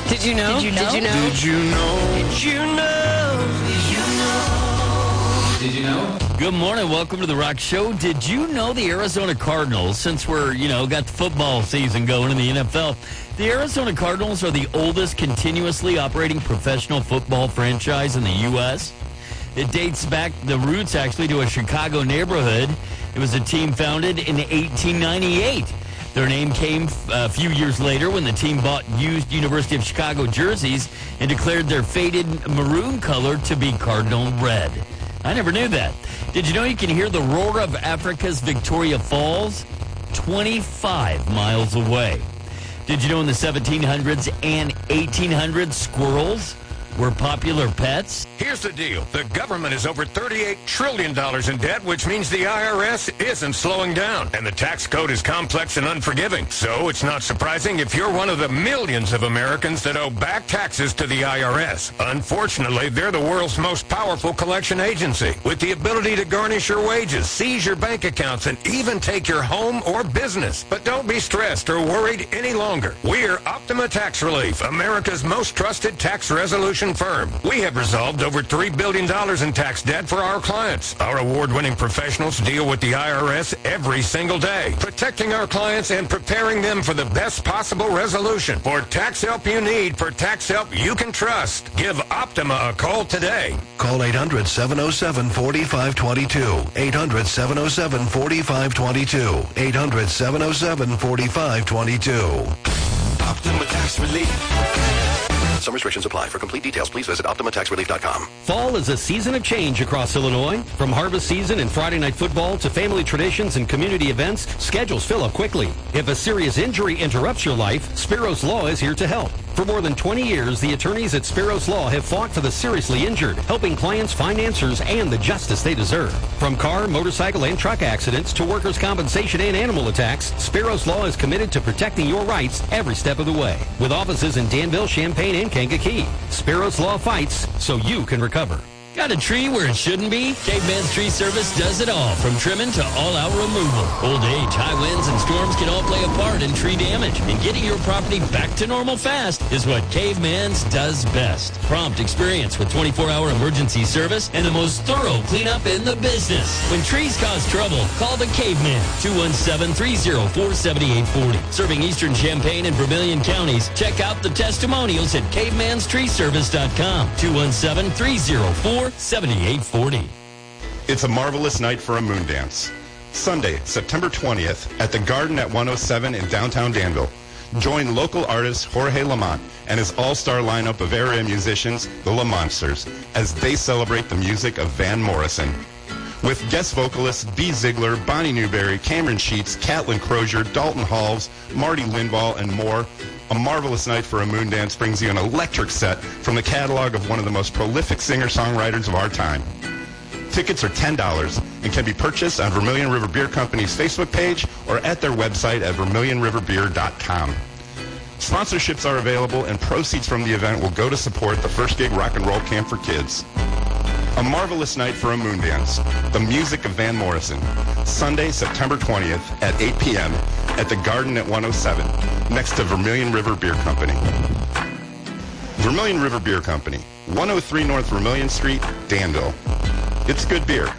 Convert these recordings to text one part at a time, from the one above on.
Did you know? Did you know? Did you know? Did you know? Did you know? Did you know? Did you know? Good morning. Welcome to the Rock Show. Did you know the Arizona Cardinals, since we're, got the football season going in the NFL, the Arizona Cardinals are the oldest continuously operating professional football franchise in the U.S.? It dates back, the roots actually, to a Chicago neighborhood. It was a team founded in 1898. Their name came a few years later when the team bought used University of Chicago jerseys and declared their faded maroon color to be cardinal red. I never knew that. Did you know you can hear the roar of Africa's Victoria Falls 25 miles away? Did you know in the 1700s and 1800s, squirrels were popular pets? Here's the deal. The government is over $38 trillion in debt, which means the IRS isn't slowing down. And the tax code is complex and unforgiving. So it's not surprising if you're one of the millions of Americans that owe back taxes to the IRS. Unfortunately, they're the world's most powerful collection agency, with the ability to garnish your wages, seize your bank accounts, and even take your home or business. But don't be stressed or worried any longer. We're Optima Tax Relief, America's most trusted tax resolution firm. We have resolved over $3 billion in tax debt for our clients. Our award-winning professionals deal with the IRS every single day, protecting our clients and preparing them for the best possible resolution. For tax help you need, for tax help you can trust, give Optima a call today. Call 800-707-4522. 800-707-4522. 800-707-4522. Optima Tax Relief. Some restrictions apply. For complete details, please visit OptimaTaxRelief.com. Fall is a season of change across Illinois. From harvest season and Friday night football to family traditions and community events, schedules fill up quickly. If a serious injury interrupts your life, Spiros Law is here to help. For more than 20 years, the attorneys at Spiros Law have fought for the seriously injured, helping clients find answers and the justice they deserve. From car, motorcycle, and truck accidents to workers' compensation and animal attacks, Spiros Law is committed to protecting your rights every step of the way. With offices in Danville, Champaign, and Kankakee, Spiros Law fights so you can recover. Got a tree where it shouldn't be? Caveman's Tree Service does it all, from trimming to all-out removal. Old age, high winds, and storms can all play a part in tree damage. And getting your property back to normal fast is what Caveman's does best. Prompt experience with 24-hour emergency service and the most thorough cleanup in the business. When trees cause trouble, call the Caveman, 217-304-7840. Serving Eastern Champaign and Vermilion counties, check out the testimonials at cavemanstreeservice.com, 217-304-7840. It's a marvelous night for a moon dance. Sunday, September 20th at the Garden at 107 in downtown Danville. Join local artist Jorge Lamont and his all-star lineup of area musicians, the La Monsters, as they celebrate the music of Van Morrison. With guest vocalists Bee Ziegler, Bonnie Newberry, Cameron Sheets, Catlin Crozier, Dalton Halls, Marty Lindvall, and more, a marvelous night for a moon dance brings you an electric set from the catalog of one of the most prolific singer-songwriters of our time. Tickets are $10 and can be purchased on Vermilion River Beer Company's Facebook page or at their website at vermilionriverbeer.com. Sponsorships are available and proceeds from the event will go to support the First Gig Rock and Roll Camp for Kids. A marvelous night for a moon dance. The music of Van Morrison. Sunday, September 20th at 8 p.m. at the Garden at 107, next to Vermilion River Beer Company. Vermilion River Beer Company, 103 North Vermilion Street, Danville. It's good beer.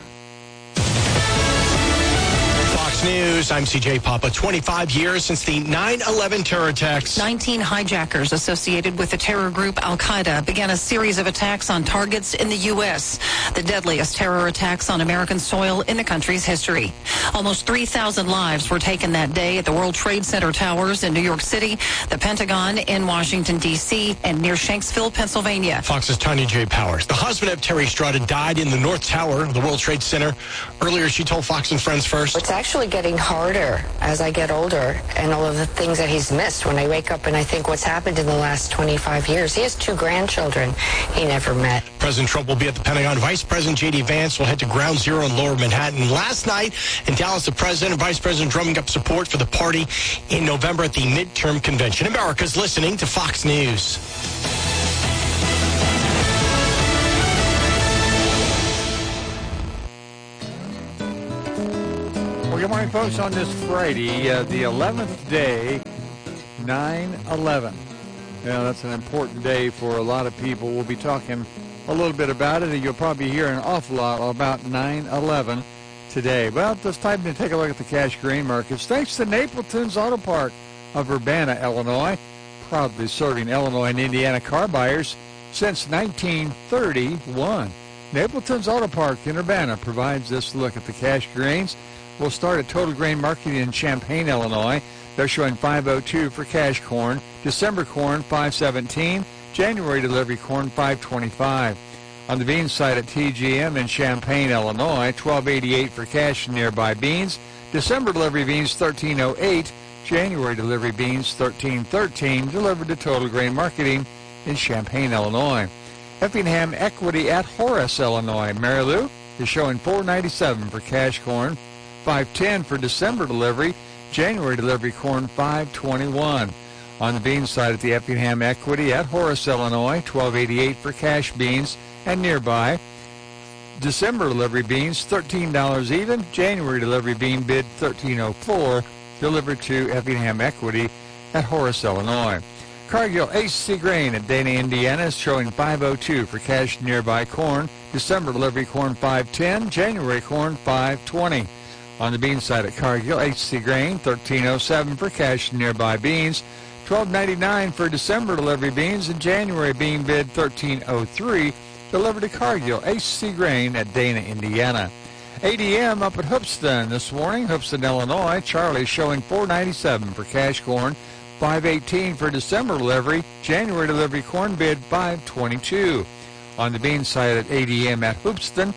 Fox News, I'm CJ Papa. 25 years since the 9/11 terror attacks. 19 hijackers associated with the terror group Al-Qaeda began a series of attacks on targets in the U.S., the deadliest terror attacks on American soil in the country's history. Almost 3,000 lives were taken that day at the World Trade Center towers in New York City, the Pentagon in Washington, D.C., and near Shanksville, Pennsylvania. Fox's Tanya J. Powers. The husband of Terry Strada died in the North Tower of the World Trade Center. Earlier, she told Fox and Friends First. It's actually getting harder as I get older, and all of the things that he's missed when I wake up and I think what's happened in the last 25 years. He has 2 grandchildren he never met. President Trump will be at the Pentagon. Vice President J.D. Vance will head to Ground Zero in Lower Manhattan. Last night in Dallas, the President and Vice President drumming up support for the party in November at the midterm convention. America's listening to Fox News. Well, good morning, folks. On this Friday, the 11th day, 9/11. Yeah, that's an important day for a lot of people. We'll be talking a little bit about it, and you'll probably hear an awful lot about 9/11 today. Well, it's time to take a look at the cash grain markets. Thanks to Napleton's Auto Park of Urbana, Illinois, proudly serving Illinois and Indiana car buyers since 1931. Napleton's Auto Park in Urbana provides this look at the cash grains. We'll start at Total Grain Marketing in Champaign, Illinois. They're showing $5.02 for cash corn. December corn, $5.17. January delivery corn, $5.25. On the beans side at TGM in Champaign, Illinois, $12.88 for cash and nearby beans. December delivery beans, $13.08. January delivery beans, $13.13. Delivered to Total Grain Marketing in Champaign, Illinois. Effingham Equity at Horace, Illinois. Mary Lou is showing $4.97 for cash corn, $5.10 for December delivery. January delivery corn, $5.21. On the beans side at the Effingham Equity at Horace, Illinois, $12.88 for cash beans and nearby. December delivery beans, $13 even. January delivery bean bid, $13.04. Delivered to Effingham Equity at Horace, Illinois. Cargill HC Grain at Dana, Indiana is showing $5.02 for cash nearby corn. December delivery corn, $5.10. January corn, $5.20. On the bean side at Cargill HC Grain, $13.07 for cash nearby beans. $12.99 for December delivery beans, and January bean bid $13.03. Delivered to Cargill HC Grain at Dana, Indiana. ADM up at Hoopeston this morning, Hoopeston, Illinois. Charlie showing $4.97 for cash corn, $5.18 for December delivery. January delivery corn bid $5.22. On the bean side at ADM at Hoopeston,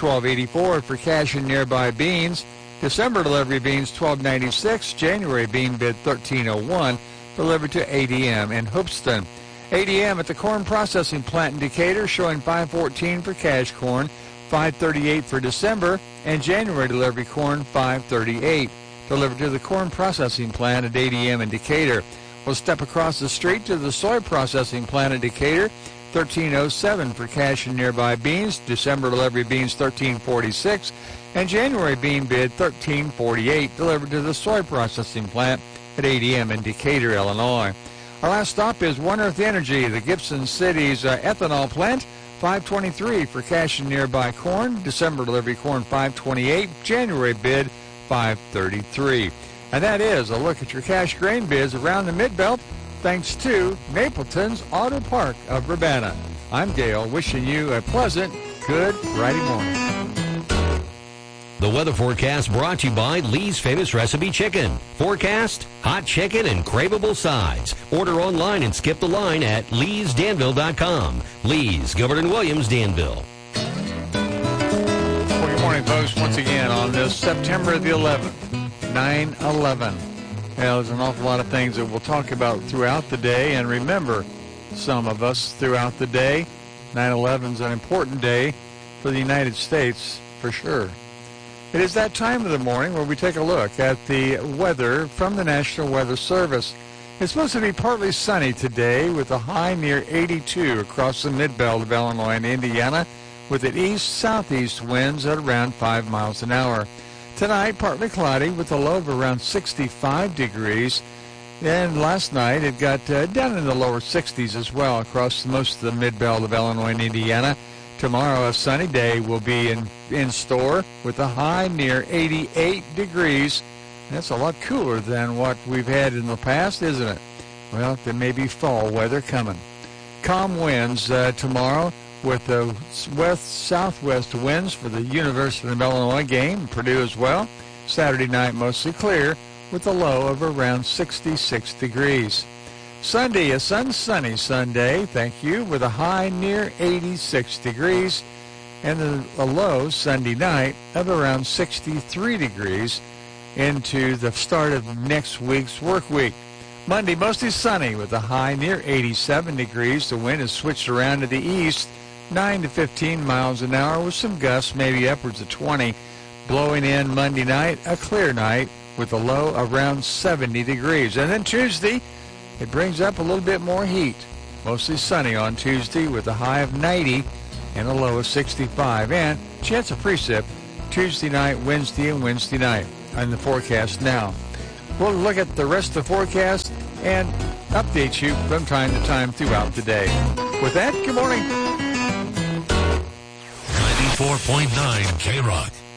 $12.84 for cash and nearby beans. December delivery beans $12.96. January bean bid $13.01. Delivered to ADM in Hoopeston. ADM at the corn processing plant in Decatur showing $5.14 for cash corn, $5.38 for December, and January delivery corn $5.38. Delivered to the corn processing plant at ADM in Decatur. We'll step across the street to the soy processing plant in Decatur. $13.07 for cash and nearby beans. December delivery beans $13.46, and January bean bid $13.48. Delivered to the soy processing plant at ADM in Decatur, Illinois. Our last stop is One Earth Energy, the Gibson City's ethanol plant. $5.23 for cash and nearby corn. December delivery corn $5.28. January bid $5.33. And that is a look at your cash grain bids around the Mid-Belt, thanks to Napleton's Auto Park of Urbana. I'm Gale, wishing you a pleasant, good Friday morning. The weather forecast brought to you by Lee's Famous Recipe Chicken. Forecast, hot chicken, and craveable sides. Order online and skip the line at leesdanville.com. Lee's, Gilbert & Williams, Danville. Well, good morning, folks. Once again, on this September the 11th, 9/11. There's an awful lot of things that we'll talk about throughout the day. And remember, some of us throughout the day, 9/11 is an important day for the United States, for sure. It is that time of the morning where we take a look at the weather from the National Weather Service. It's supposed to be partly sunny today with a high near 82 across the mid-belt of Illinois and Indiana, with an east-southeast winds at around 5 miles an hour. Tonight, partly cloudy with a low of around 65 degrees. And last night, it got down in the lower 60s as well across most of the mid-belt of Illinois and Indiana. Tomorrow, a sunny day will be in store with a high near 88 degrees. That's a lot cooler than what we've had in the past, isn't it? Well, there may be fall weather coming. Calm winds tomorrow with the west-southwest winds for the University of Illinois game, Purdue as well. Saturday night, mostly clear with a low of around 66 degrees. Sunday, a sunny Sunday, thank you, with a high near 86 degrees and a low Sunday night of around 63 degrees into the start of next week's work week. Monday, mostly sunny with a high near 87 degrees. The wind is switched around to the east, 9 to 15 miles an hour with some gusts, maybe upwards of 20, blowing in Monday night, a clear night with a low around 70 degrees. And then Tuesday, it brings up a little bit more heat. Mostly sunny on Tuesday with a high of 90 and a low of 65. And chance of precip Tuesday night, Wednesday, and Wednesday night. And the forecast now. We'll look at the rest of the forecast, and update you from time to time throughout the day. With that, good morning. 94.9 K-Rock.